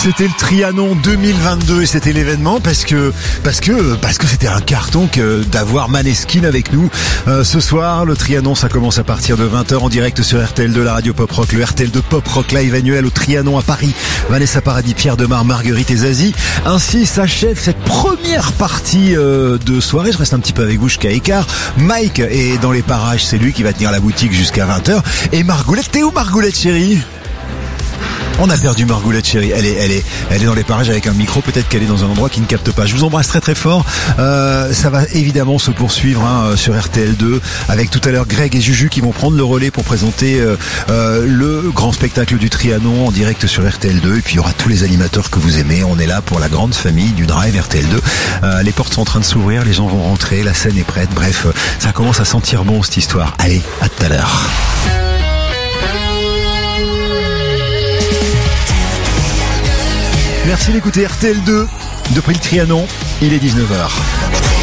C'était le Trianon 2022 et c'était l'événement parce que c'était un carton que d'avoir Maneskin avec nous ce soir. Le Trianon, ça commence à partir de 20h en direct sur RTL2, la radio Pop Rock, le RTL2 Pop Rock Live annuel au Trianon à Paris. Vanessa Paradis, Pierre Demar, Marguerite et Zazie. Ainsi s'achève cette première partie de soirée. Je reste un petit peu avec vous jusqu'à écart. Mike est dans les parages, c'est lui qui va tenir la boutique jusqu'à 20h. Et Margoulette, t'es où Margoulette chérie ? On a perdu Margoulette chérie. Elle est dans les parages avec un micro. Peut-être qu'elle est dans un endroit qui ne capte pas. Je vous embrasse très très fort. Ça va évidemment se poursuivre sur RTL2 avec tout à l'heure Greg et Juju qui vont prendre le relais pour présenter le grand spectacle du Trianon en direct sur RTL2. Et puis il y aura tous les animateurs que vous aimez. On est là pour la grande famille du Drive RTL2. Les portes sont en train de s'ouvrir. Les gens vont rentrer. La scène est prête. Bref, ça commence à sentir bon cette histoire. Allez, à tout à l'heure. Merci d'écouter RTL2 depuis le Trianon, il est 19h.